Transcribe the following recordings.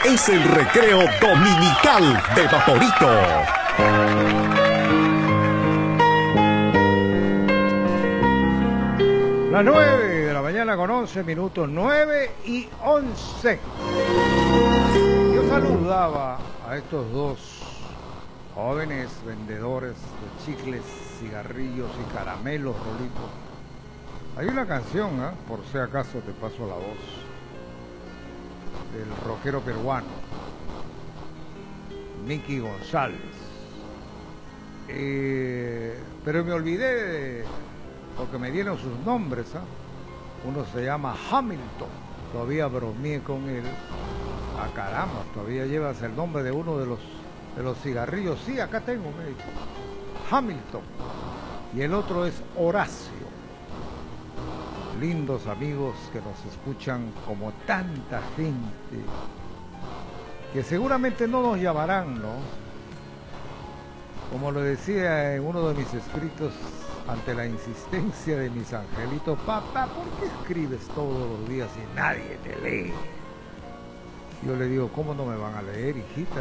Es el recreo dominical de Vaporito. Las 9 de la mañana con 11 minutos, 9:11. Yo saludaba a estos dos jóvenes vendedores de chicles, cigarrillos y caramelos, rolitos. Hay una canción, por si acaso te paso la voz, del rockero peruano, Mickey González. Pero me olvidé porque me dieron sus nombres. Uno se llama Hamilton, todavía bromeé con él. Ah, caramba, todavía llevas el nombre de uno de los cigarrillos. Sí, acá tengo, me dijo. Hamilton. Y el otro es Horacio. Lindos amigos que nos escuchan como tanta gente, que seguramente no nos llamarán, ¿no? Como lo decía en uno de mis escritos, ante la insistencia de mis angelitos: papá, ¿por qué escribes todos los días y nadie te lee? Yo le digo: ¿cómo no me van a leer, hijita?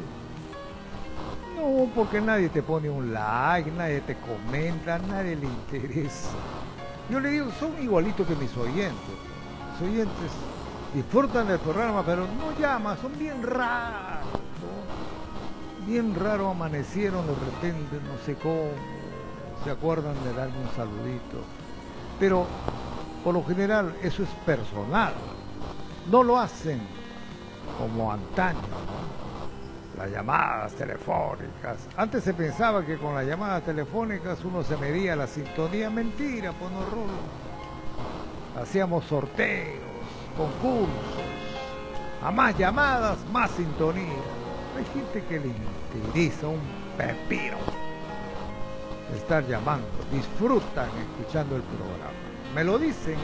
Le digo: no, porque nadie te pone un like, nadie te comenta, nadie le interesa. Yo le digo: son igualitos que mis oyentes. Mis oyentes disfrutan del programa, pero no llaman, son bien raros, ¿no? Bien raro, amanecieron de repente, no sé cómo, se acuerdan de darme un saludito. Pero por lo general eso es personal. No lo hacen como antaño, ¿no? Las llamadas telefónicas. Antes se pensaba que con las llamadas telefónicas uno se medía la sintonía. Mentira, pues no, Rolo. Hacíamos sorteos, concursos. A más llamadas, más sintonía. Hay gente que le interesa un pepino estar llamando. Disfrutan escuchando el programa. Me lo dicen,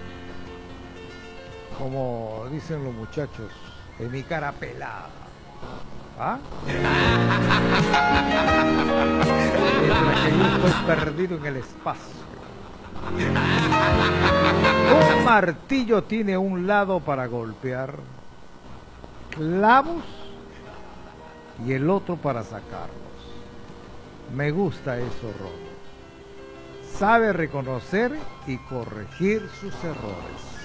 como dicen los muchachos, en mi cara pelada. ¿Ah? Mientras que yo estoy perdido en el espacio. Un martillo tiene un lado para golpear clavos y el otro para sacarlos. Me gusta eso, Rodo. Sabe reconocer y corregir sus errores.